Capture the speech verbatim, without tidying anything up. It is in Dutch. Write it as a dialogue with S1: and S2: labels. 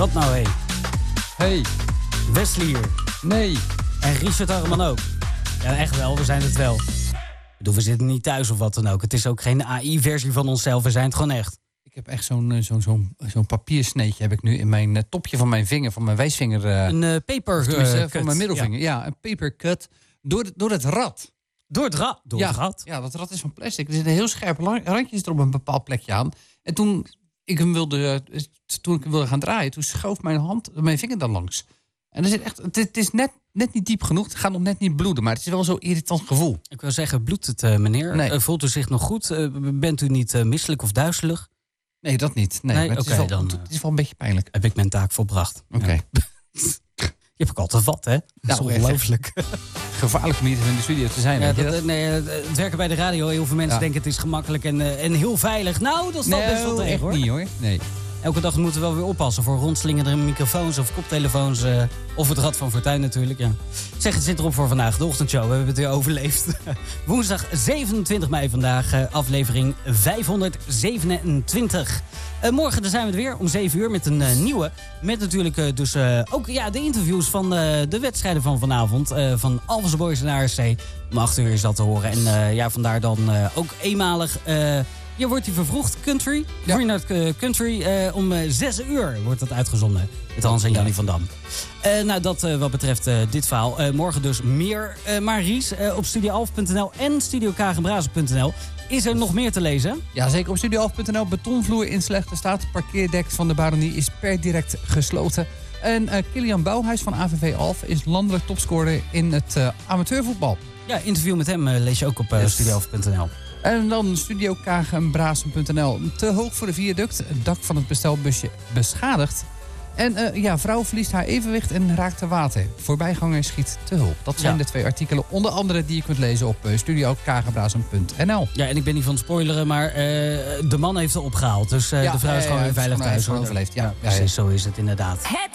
S1: Wat nou, hé?
S2: Hey.
S1: Wesley hier.
S2: Nee.
S1: En Richard Harreman ook. Ja, echt wel, we zijn het wel. Ik bedoel, we zitten niet thuis of wat dan ook. Het is ook geen A I-versie van onszelf, we zijn het gewoon echt.
S2: Ik heb echt zo'n, zo'n, zo'n, zo'n papiersneetje heb ik nu in mijn uh, topje van mijn vinger, van mijn wijsvinger. Uh,
S1: een uh, paper uh,
S2: uh,
S1: cut.
S2: Van mijn middelvinger, ja, ja een papercut. Door, door het rad.
S1: Door het rad? Door
S2: ja,
S1: het rad?
S2: Ja, dat rad is van plastic. Er zitten heel scherpe randjes er op een bepaald plekje aan. En toen ik hem wilde, uh, toen ik hem wilde gaan draaien, toen schoof mijn hand, mijn vinger dan langs. En er zit echt, het, het is net, net niet diep genoeg. Het gaat nog net niet bloeden, maar het is wel zo'n irritant gevoel.
S1: Ik wil zeggen, bloedt het, uh, meneer?
S2: Nee.
S1: Uh, voelt u zich nog goed? Uh, bent u niet uh, misselijk of duizelig?
S2: Nee, dat niet. Nee,
S1: nee
S2: maar het,
S1: okay,
S2: is wel,
S1: dan,
S2: het is wel een beetje pijnlijk.
S1: Heb ik mijn taak volbracht.
S2: Oké. Okay.
S1: Ja. Je hebt ook altijd wat, hè? Dat is
S2: nou,
S1: ongelooflijk.
S2: Gevaarlijk om hier in de studio te zijn.
S1: Ja,
S2: dat,
S1: dat? Nee, het werken bij de radio, heel veel mensen ja. denken het is gemakkelijk en, uh, en heel veilig. Nou, dat is
S2: nee,
S1: best wel tegen, hoor.
S2: niet, hoor. Nee.
S1: Elke dag moeten we wel weer oppassen voor rondslingende microfoons of koptelefoons. Uh, of het Rad van Fortuin natuurlijk, ja. Zeg, het zit erop voor vandaag, de ochtendshow. We hebben het weer overleefd. Woensdag zevenentwintig mei vandaag, uh, aflevering vijfhonderdzevenentwintig. Uh, morgen zijn we er weer om zeven uur met een uh, nieuwe. Met natuurlijk uh, dus uh, ook ja, de interviews van uh, de wedstrijden van vanavond. Uh, van Alphense Boys en A R C. Om acht uur is dat te horen. En uh, ja, vandaar dan uh, ook eenmalig... Uh, Je wordt hier vervroegd, Country. Ja. Voor je Country, uh, om uh, zes uur wordt dat uitgezonden. Met Hans en Jannie van Dam. Uh, nou, dat uh, wat betreft uh, dit verhaal. Uh, morgen dus meer. Uh, maar Ries, uh, op studio alf punt n l en studio kagenbrazen punt n l is er nog meer te lezen?
S2: Ja, zeker op studio alf punt n l. Betonvloer in slechte staat. Parkeerdek van de Baronie is per direct gesloten. En uh, Kilian Bouwhuis van A V V Alf is landelijk topscorer in het uh, amateurvoetbal.
S1: Ja, interview met hem uh, lees je ook op uh, yes. studio alf punt n l.
S2: En dan studio kagenbrazen punt n l. Te hoog voor de viaduct. Het dak van het bestelbusje beschadigd. En uh, ja, vrouw verliest haar evenwicht en raakt te water. Voorbijganger schiet te hulp. Dat zijn ja. de twee artikelen, onder andere die je kunt lezen op uh, studio kagenbrazen punt n l.
S1: Ja, en ik ben niet van het spoileren, maar uh, de man heeft het opgehaald. Dus uh, ja, de vrouw is gewoon ja, ja, weer veilig thuis.
S2: Overleefd. Ja,
S1: ja, precies, ja, ja. Zo is het inderdaad.
S3: Het